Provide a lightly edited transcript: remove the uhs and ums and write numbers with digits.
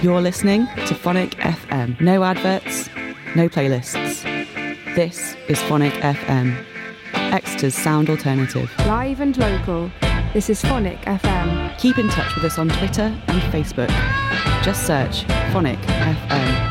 You're listening to Phonic FM. No adverts, no playlists. This is Phonic FM, Exeter's sound alternative. Live and local, this is Phonic FM. Keep in touch with us on Twitter and Facebook. Just search Phonic FM.